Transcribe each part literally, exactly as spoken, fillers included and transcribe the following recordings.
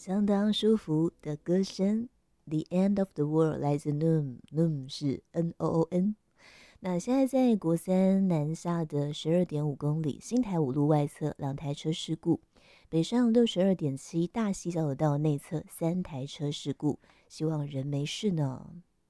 相当舒服的歌声。The End of the World 来自 Noon，Noon 是 N O O N。那现在在国三南下的十二点五公里新台五路外侧两台车事故，北上六十二点七大溪交流道内侧三台车事故，希望人没事呢。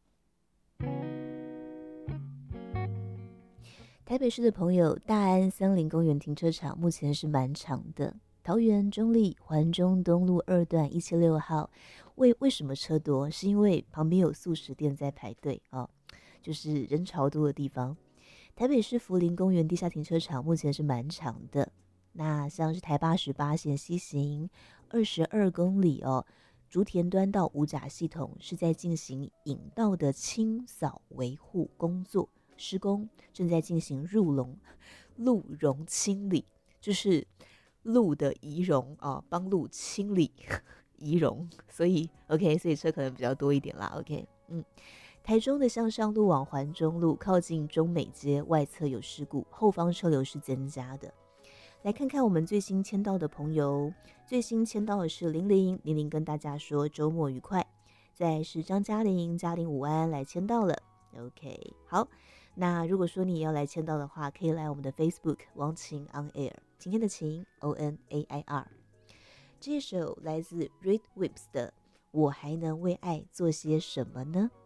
台北市的朋友，大安森林公园停车场目前是满场的。桃园中立环中东路二段一七六号，为为什么车多？是因为旁边有素食店在排队哦，就是人潮多的地方。台北市福林公园地下停车场目前是满场的。那像是台八十八线西行二十二公里哦，竹田端到五甲系统是在进行引道的清扫维护工作。施工正在进行入笼路容清理，就是路的仪容啊，帮路清理仪容，所以 OK， 所以车可能比较多一点啦。OK， 嗯，台中的向上路往环中路靠近中美街外侧有事故，后方车流是增加的。来看看我们最新签到的朋友，最新签到的是玲玲，玲玲跟大家说周末愉快。再是张嘉玲，嘉玲午安来签到了。OK， 好。那如果说你也要来签到的话，可以来我们的 Facebook 王晴 On Air， 今天的晴 O N A I R。 这首来自 Red Whips 的我还能为爱做些什么呢？